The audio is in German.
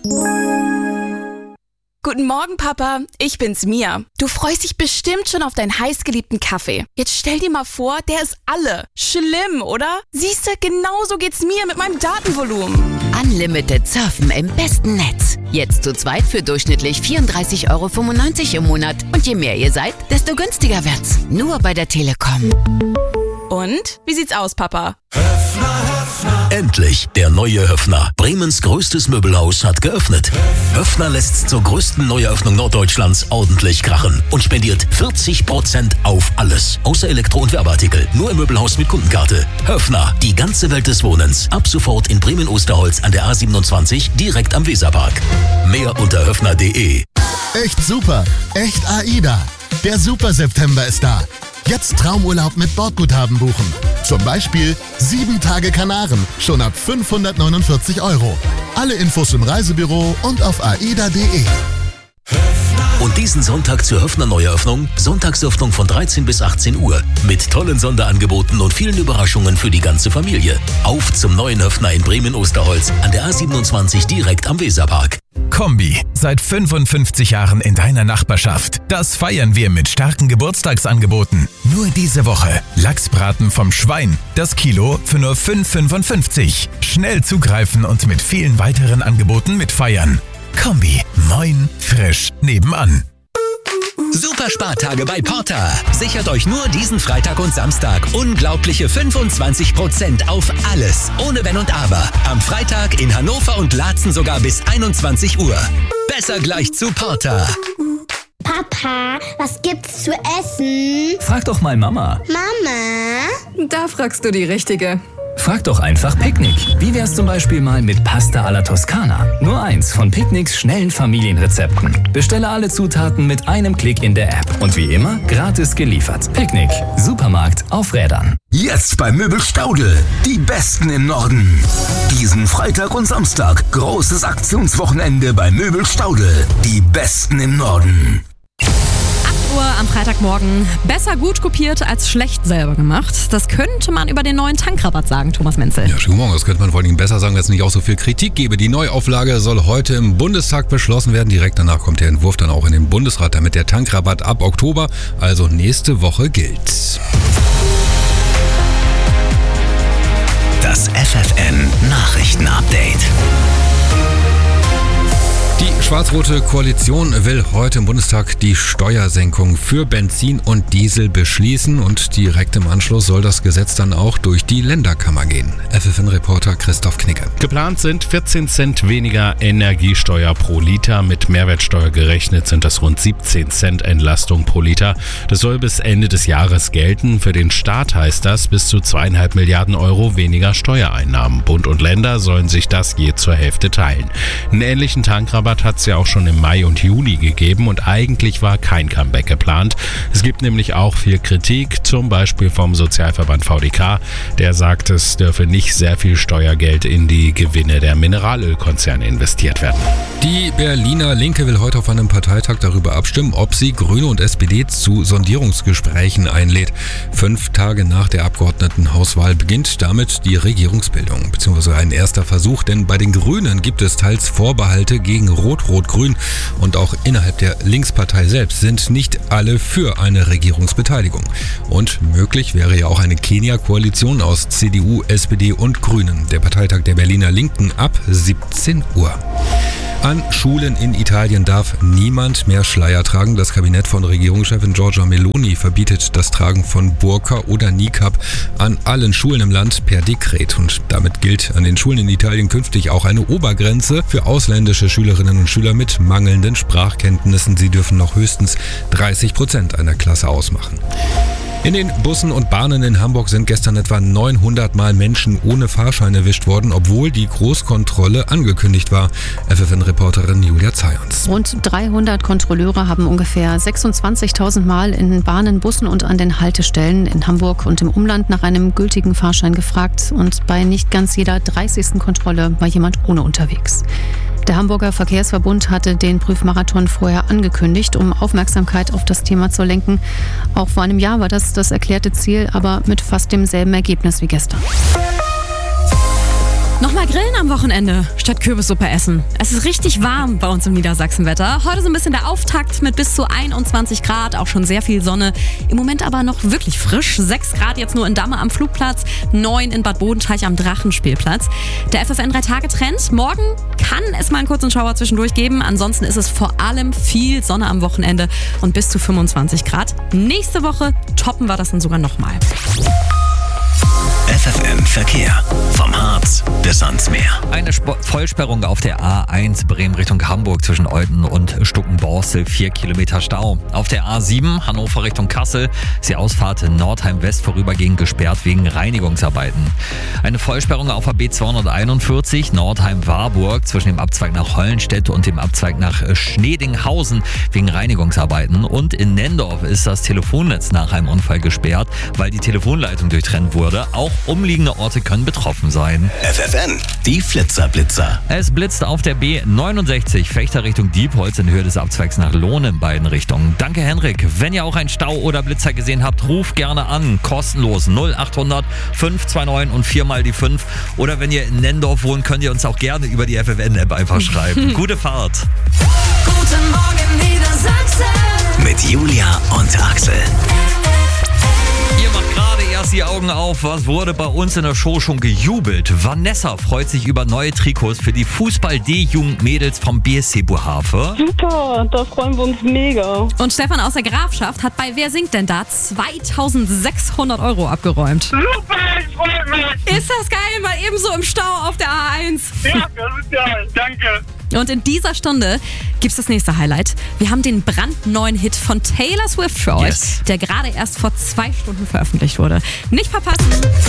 Guten Morgen, Papa. Ich bin's, Mia. Du freust dich bestimmt schon auf deinen heißgeliebten Kaffee. Jetzt stell dir mal vor, der ist alle. Schlimm, oder? Siehste, genauso geht's mir mit meinem Datenvolumen. Unlimited surfen im besten Netz. Jetzt zu zweit für durchschnittlich 34,95 € im Monat. Und je mehr ihr seid, desto günstiger wird's. Nur bei der Telekom. Und? Wie sieht's aus, Papa? Endlich der neue Höffner. Bremens größtes Möbelhaus hat geöffnet. Höffner lässt zur größten Neueröffnung Norddeutschlands ordentlich krachen und spendiert 40% auf alles. Außer Elektro- und Werbeartikel. Nur im Möbelhaus mit Kundenkarte. Höffner, die ganze Welt des Wohnens. Ab sofort in Bremen-Osterholz an der A27, direkt am Weserpark. Mehr unter höffner.de. Echt super. Echt AIDA. Der Super September ist da. Jetzt Traumurlaub mit Bordguthaben buchen. Zum Beispiel 7 Tage Kanaren, schon ab 549 €. Alle Infos im Reisebüro und auf aida.de. Und diesen Sonntag zur Höffner Neueröffnung, Sonntagsöffnung von 13 bis 18 Uhr. Mit tollen Sonderangeboten und vielen Überraschungen für die ganze Familie. Auf zum neuen Höffner in Bremen-Osterholz an der A27 direkt am Weserpark. Kombi, seit 55 Jahren in deiner Nachbarschaft. Das feiern wir mit starken Geburtstagsangeboten. Nur diese Woche Lachsbraten vom Schwein. Das Kilo für nur 5,55 €. Schnell zugreifen und mit vielen weiteren Angeboten mitfeiern. Kombi, moin, frisch, nebenan. Super Spartage bei Porter. Sichert euch nur diesen Freitag und Samstag unglaubliche 25% auf alles, ohne Wenn und Aber. Am Freitag in Hannover und Laatzen sogar bis 21 Uhr. Besser gleich zu Porter. Papa, was gibt's zu essen? Frag doch mal Mama. Mama? Da fragst du die Richtige. Frag doch einfach Picknick. Wie wär's zum Beispiel mal mit Pasta alla Toskana? Nur eins von Picknicks schnellen Familienrezepten. Bestelle alle Zutaten mit einem Klick in der App. Und wie immer, gratis geliefert. Picknick. Supermarkt auf Rädern. Jetzt bei Möbel Staudel. Die Besten im Norden. Diesen Freitag und Samstag. Großes Aktionswochenende bei Möbel Staudel. Die Besten im Norden. 8 Uhr am Freitagmorgen. Besser gut kopiert als schlecht selber gemacht. Das könnte man über den neuen Tankrabatt sagen, Thomas Menzel. Ja, schönen Morgen. Das könnte man vor allem besser sagen, wenn es nicht auch so viel Kritik gäbe. Die Neuauflage soll heute im Bundestag beschlossen werden. Direkt danach kommt der Entwurf dann auch in den Bundesrat, damit der Tankrabatt ab Oktober, also nächste Woche, gilt. Das FFN Nachrichten-Update. Die schwarz-rote Koalition will heute im Bundestag die Steuersenkung für Benzin und Diesel beschließen und direkt im Anschluss soll das Gesetz dann auch durch die Länderkammer gehen. FFN-Reporter Christoph Knicke. Geplant sind 14 Cent weniger Energiesteuer pro Liter. Mit Mehrwertsteuer gerechnet sind das rund 17 Cent Entlastung pro Liter. Das soll bis Ende des Jahres gelten. Für den Staat heißt das bis zu 2,5 Milliarden € weniger Steuereinnahmen. Bund und Länder sollen sich das je zur Hälfte teilen. Einen ähnlichen Tankrabatt hat es ja auch schon im Mai und Juli gegeben und eigentlich war kein Comeback geplant. Es gibt nämlich auch viel Kritik, zum Beispiel vom Sozialverband VDK. Der sagt, es dürfe nicht sehr viel Steuergeld in die Gewinne der Mineralölkonzerne investiert werden. Die Berliner Linke will heute auf einem Parteitag darüber abstimmen, ob sie Grüne und SPD zu Sondierungsgesprächen einlädt. 5 Tage nach der Abgeordnetenhauswahl beginnt damit die Regierungsbildung, beziehungsweise ein erster Versuch, denn bei den Grünen gibt es teils Vorbehalte gegen Rot-Rot-Grün und auch innerhalb der Linkspartei selbst sind nicht alle für eine Regierungsbeteiligung. Und möglich wäre ja auch eine Kenia-Koalition aus CDU, SPD und Grünen. Der Parteitag der Berliner Linken ab 17 Uhr. An Schulen in Italien darf niemand mehr Schleier tragen. Das Kabinett von Regierungschefin Giorgia Meloni verbietet das Tragen von Burka oder Niqab an allen Schulen im Land per Dekret. Und damit gilt an den Schulen in Italien künftig auch eine Obergrenze für ausländische Schülerinnen und Schüler mit mangelnden Sprachkenntnissen. Sie dürfen noch höchstens 30% einer Klasse ausmachen. In den Bussen und Bahnen in Hamburg sind gestern etwa 900 Mal Menschen ohne Fahrschein erwischt worden, obwohl die Großkontrolle angekündigt war. FFN-Reporterin Julia Zayons. Rund 300 Kontrolleure haben ungefähr 26.000 Mal in Bahnen, Bussen und an den Haltestellen in Hamburg und im Umland nach einem gültigen Fahrschein gefragt. Und bei nicht ganz jeder 30. Kontrolle war jemand ohne unterwegs. Der Hamburger Verkehrsverbund hatte den Prüfmarathon vorher angekündigt, um Aufmerksamkeit auf das Thema zu lenken. Auch vor einem Jahr war das erklärte Ziel, aber mit fast demselben Ergebnis wie gestern. Nochmal grillen am Wochenende statt Kürbissuppe essen. Es ist richtig warm bei uns im Niedersachsenwetter. Heute so ein bisschen der Auftakt mit bis zu 21 Grad, auch schon sehr viel Sonne. Im Moment aber noch wirklich frisch. 6 Grad jetzt nur in Damme am Flugplatz, 9 in Bad Bodenteich am Drachenspielplatz. Der FFN 3-Tage-Trend. Morgen kann es mal einen kurzen Schauer zwischendurch geben. Ansonsten ist es vor allem viel Sonne am Wochenende und bis zu 25 Grad. Nächste Woche toppen wir das dann sogar nochmal. FFN Verkehr. Vom Harz bis ans Meer. Eine Vollsperrung auf der A1 Bremen Richtung Hamburg zwischen Olten und Stuckenborstel, 4 Kilometer Stau. Auf der A7 Hannover Richtung Kassel ist die Ausfahrt in Nordheim West vorübergehend gesperrt wegen Reinigungsarbeiten. Eine Vollsperrung auf der B241 Nordheim-Warburg zwischen dem Abzweig nach Hollenstedt und dem Abzweig nach Schneedinghausen wegen Reinigungsarbeiten. Und in Nendorf ist das Telefonnetz nach einem Unfall gesperrt, weil die Telefonleitung durchtrennt wurde. Auch umliegende Orte können betroffen sein. FFN, die Flitzerblitzer. Es blitzt auf der B69 Fechter Richtung Diepholz in Höhe des Abzweigs nach Lohn in beiden Richtungen. Danke, Henrik. Wenn ihr auch einen Stau oder Blitzer gesehen habt, ruft gerne an. Kostenlos 0800 529 und 4 mal die 5. Oder wenn ihr in Nendorf wohnt, könnt ihr uns auch gerne über die FFN-App einfach schreiben. Gute Fahrt. Guten Morgen Niedersachsen. Mit Julia und Axel. Ihr macht gerade erst die Augen auf. Was wurde bei uns in der Show schon gejubelt? Vanessa freut sich über neue Trikots für die Fußball-D-Jugend-Mädels vom BSC Bohave. Super, da freuen wir uns mega. Und Stefan aus der Grafschaft hat bei Wer singt denn da 2.600 € abgeräumt. Super, ich freue mich. Ist das geil, mal ebenso im Stau auf der A1. Ja, das ist geil, danke. Und in dieser Stunde gibt's das nächste Highlight. Wir haben den brandneuen Hit von Taylor Swift für euch, der gerade erst vor 2 Stunden veröffentlicht wurde. Nicht verpassen.